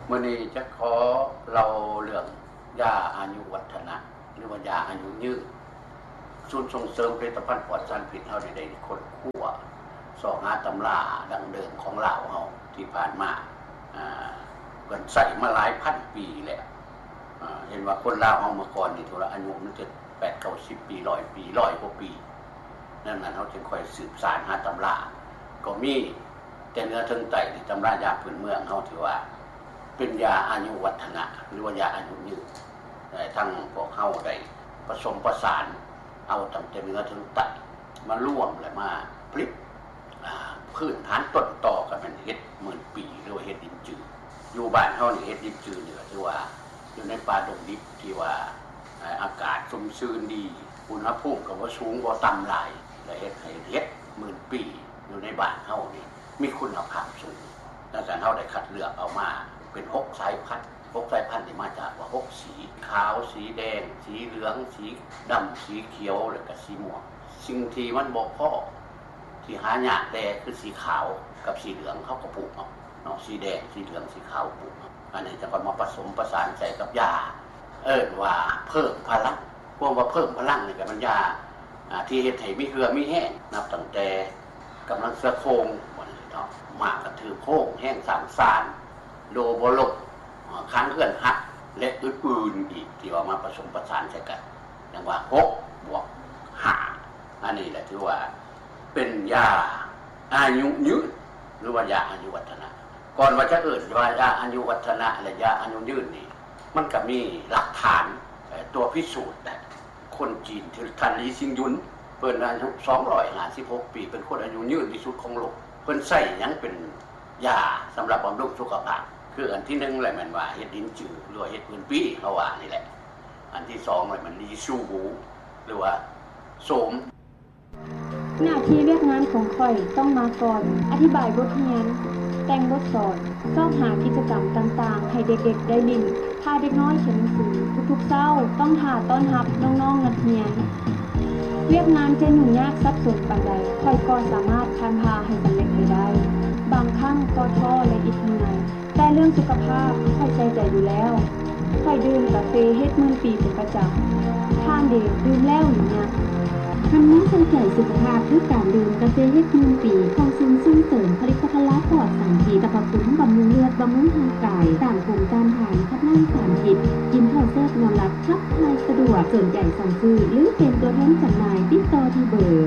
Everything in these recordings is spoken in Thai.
มื้อนี้จะขอเราเรื่องยาอายุวัฒนะหรือว่ายาอายุยืนศูนย์ส่งเสริมผลิตภัณฑ์ปลอดสารพิษเฮาได้ค้นคว้าสอบหาตำราดั้งเดิมของลาวเฮาที่ผ่านมาเพิ่นใช้มาหลายพันปีแล้วเห็นว่าคนลาวเฮาเมื่อก่อนนี่ทุละอายุมันจะ8-90 ปี100 ปี100กว่าปีนั่นน่ะเฮาจึงค่อยสืบสานหาตำราก็มีแต่เนื้อถึงไตนี่ตำรายาพื้นเมืองเฮาถือว่าเป็นยาอายุวัฒนะหรือว่ายาอายุยืนทั้งพวกเฮาได้ผสมประสานเอาตั้งแต่เนื้อถึงไตมาร่วมและมาผลิตพื้นฐานต้นตอกันเป็นเฮ็ดหมื่นปีหรือว่าเฮ็ดดินจืดอยู่บ้านเฮานี่เฮ็ดดินจืดนี่ก็ถือว่าอยู่ในป่าดงดิบที่ว่าอากาศชุ่มชื้นดีอุณหภูมิก็บ่สูงบ่ต่ำหลายและเฮ็ดให้เฮ็ดหมื่นปีอยู่ในบ้านเฮานี่มีคุณภาพสูงดังนั้นเฮาได้คัดเลือกเอามาเป็น6สายพันธุ์นี่มาจากว่า6สีขาวสีแดงสีเหลืองสีดำสีเขียวแล้วก็สีม่วงสิ่งที่มันบ่พอที่หายากแต่คือสีขาวกับสีเหลืองเขาก็ปลูกเอาเนาะสีแดงสีเหลืองสีขาวปลูกอันนี้จะก็มาผสมประสานใส่กับยาว่าเพิ่มพลังพวกว่าเพิ่มพลังนี่ก็มันยาที่เฮ็ดให้มีเหือมีแห้งนับตั้งแต่กำลังเสือโครงบ่นี่เนาะมากก็ถือโครงแห้งสามสารโลบ่ลบค้างเขื่อนหักและอื่นๆอีกที่ว่ามาผสมประสานใส่กันอย่างว่า6 บวก 5อันนี้แหละที่ว่าเป็นยาอายุยืนหรือว่ายาอายุวัฒนะก่อนว่าจะว่ายาอายุวัฒนะและยาอายุยืนนี่มันก็มีหลักฐานตัวพิสูจน์นะคนจีนที่ท่านลีซิงยุนเพิ่นอายุ256 ปีเป็นคนอายุยืนที่สุดของโลกเพิ่นใช้หยังเป็นยาสำหรับบำรุงสุขภาพคืออันที่1แหละมันว่าเฮ็ดดินจืดหรือว่าเฮ็ดพื้นปีเขาว่านี่แหละอันที่2เลยมันลีซูหูหรือว่าโสมหน้าที่เรียกงานของข่อยต้องมาก่อนอธิบายบทเรียนแต่งบทสอนสร้างหากิจกรรมต่างๆให้เด็กๆได้เล่นพาเด็กน้อยเขียนหนังสือทุกๆเช้าต้องหาต้อนรับน้องๆนักเรียนเรียกงานจะยุ่งยากซับซ้อนปานใดข่อยก็สามารถผ่านพาให้สำเร็จไปได้บางครั้งก็ท้อและอีกเหนื่อยแต่เรื่องสุขภาพข่อยใส่ใจอยู่แล้วข่อยดื่มกาแฟเฮ็ดมื้อปีเป็นประจำทานเด็กดื่มแล้วเนี่ยคำนี้ใส่ใจสุขภาพด้วยการดื่มกาแฟเฮ็ดมื้อปีของศูนย์ส่งเสริมผลิตภัณฑ์ปลอดสารพิษสรรพคุณบำรุงเลือดบำรุงร่างกายต้านภูมิต้านทานขับไล่สารพิษกินข้าวแซ่บนอนหลับขับถ่ายสะดวกสนใจสั่งซื้อหรือเป็นตัวแทนจำหน่ายติดต่อที่เบอร์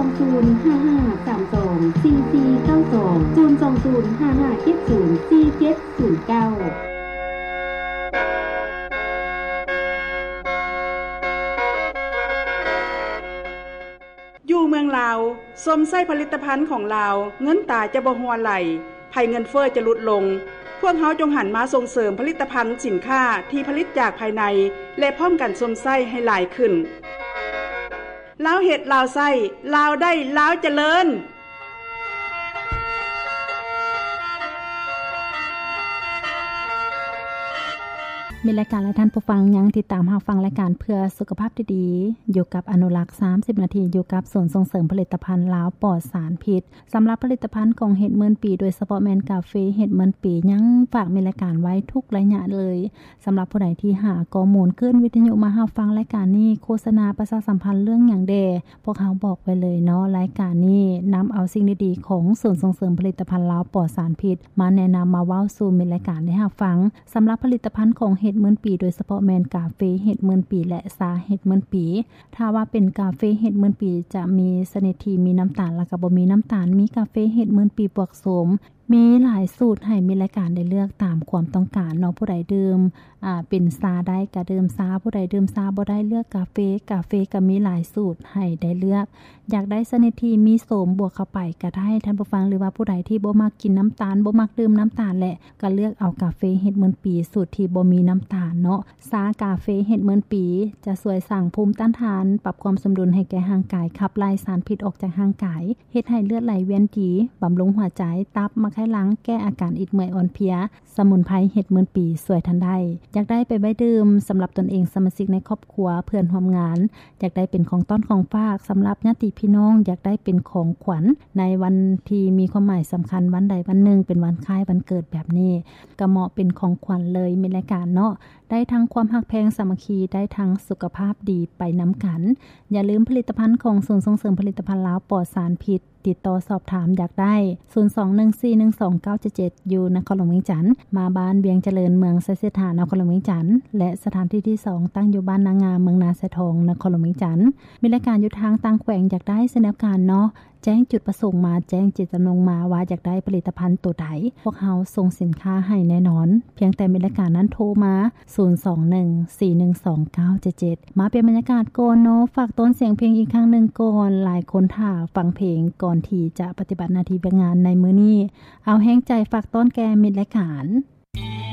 02055324492 02055704709 อยู่เมืองลาวสมไส้ผลิตภัณฑ์ของลาวเงินตาจะบ่ฮัวไหลภัยเงินเฟ้อจะลดลงพวกเฮาจงหันมาส่งเสริมผลิตภัณฑ์สินค้าที่ผลิตจากภายในและพร้อมกันสมไส้ให้หลายขึ้นลาวเฮ็ดลาวไส้ลาวได้ลาวเจริญมีรายการและท่านผู้ฟังยังติดตามรับฟังรายการเพื่อสุขภาพดีๆอยู่กับอนุรักษ์30นาทีอยู่กับศูนย์ส่งเสริมผลิตภัณฑ์ลาวปลอดสารพิษสำหรับผลิตภัณฑ์ของเห็ดเมินปีโดยเฉพาะแมนกาเฟเห็ดเมินปียังฝากมีรายการไว้ทุกระยะเลยสำหรับผู้ใดที่หาข้อมูลขึ้นวิทยุมารับฟังรายการนี้โฆษณาประชาสัมพันธ์เรื่องอย่างแดพวกเขาบอกไว้เลยเนาะรายการนี้นำเอาสิ่งดีๆของศูนย์ส่งเสริมผลิตภัณฑ์ลาวปลอดสารพิษมาแนะนำมาเว้าสู่มีรายการได้รับฟังสำหรับผลิตภัณฑ์ของเห็ดเมินปีโดยเฉพาะแมนกาเฟเห็ดเมินปีและซาเห็ดเมินปีถ้าว่าเป็นกาเฟเห็ดเมินปีจะมีชนิดที่มีน้ำตาลและก็บ่มีน้ำตาลมีกาเฟเห็ดเมินปีบวกโสมมีหลายสูตรให้มีรายการได้เลือกตามความต้องการเนาะผู้ใดดื่มเป็นซาได้ก็ดื่มซาผู้ใดดื่มซาบ่ได้เลือกกาเฟก็มีหลายสูตรให้ได้เลือกอยากได้ชนิดที่มีโสมบวกเข้าไปก็ได้ท่านผู้ฟังหรือว่าผู้ใดที่บ่มักกินน้ำตาลบ่มักดื่มน้ำตาลแหละก็เลือกเอากาเฟเห็ดเมินปีสูตรที่บ่มีน้ำตาลเนาะซากาเฟเห็ดเมินปีจะช่วยสร้างภูมิต้านทานปรับความสมดุลให้แก่ร่างกายขับไล่สารพิษออกจากร่างกายเฮ็ดให้เลือดไหลเวียนดีบำรุงหัวใจตับมะไข้หลังแก้อาการอิดเมื่อยอ่อนเพลียสมุนไพรเห็ดหมื่นปีสวยทันได้อยากได้ไปไว้ดื่มสำหรับตนเองสมาชิกในครอบครัวเพื่อนร่วมงานอยากได้เป็นของต้อนของฝากสำหรับญาติพี่น้องอยากได้เป็นของขวัญในวันที่มีความหมายสำคัญวันใดวันหนึ่งเป็นวันคล้ายวันเกิดแบบนี้ก็เหมาะเป็นของขวัญเลยมีรายการเนาะได้ทั้งความฮักแพงสามัคคีได้ทั้งสุขภาพดีไปน้ำกันอย่าลืมผลิตภัณฑ์ของศูนย์ส่งเสริมผลิตภัณฑ์ลาวปลอดสารพิษติดต่อสอบถามอยากได้0214122977อยู่นครหลวงเวียงจันทน์มาบ้านเวียงเจริญเมืองไซเสถานครหลวงเวียงจันทน์และสถานที่ที่2ตั้งอยู่บ้านนางามเมืองนาไซทองนครหลวงเวียงจันทน์มีรายการอยู่ทางต่างแขวงอยากได้แนวการเนาะแจ้งจุดประสงค์มาแจ้งเจตจำนงมาว่าอยากได้ผลิตภัณฑ์ตัวใดพวกเฮาส่งสินค้าให้แน่นอนเพียงแต่มีรายการนั้นโทรมา0214122977มาเป็นบรรยากาศก่อนเนาะฝากต้นเสียงเพลงอีกครั้งนึงก่อนหลายคนท่าฟังเพลงก่อนที่จะปฏิบัติหน้าที่งานในมื้อนี้เอาแห้งใจฝากต้นแกมิดรายการ